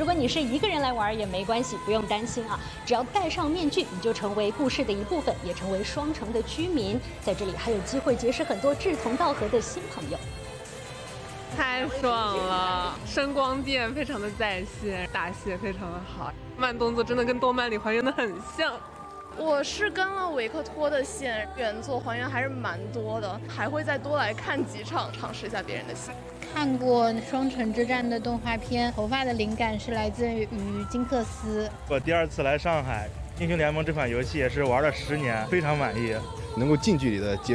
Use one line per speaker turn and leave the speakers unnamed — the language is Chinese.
如果你是一个人来玩也没关系，不用担心啊，只要戴上面具，你就成为故事的一部分，也成为双城的居民。在这里还有机会结识很多志同道合的新朋友。
太爽了！声光电非常的在线，打戏也非常的好，慢动作真的跟动漫里还原的很像。
我是跟了维克托的线，原作还原还是蛮多的，还会再多来看几场，尝试一下别人的戏。
看过《双城之战》的动画片，头发的灵感是来自于金克斯。
我第2次来上海，英雄联盟这款游戏也是玩了10年，非常满意。
能够近距离的接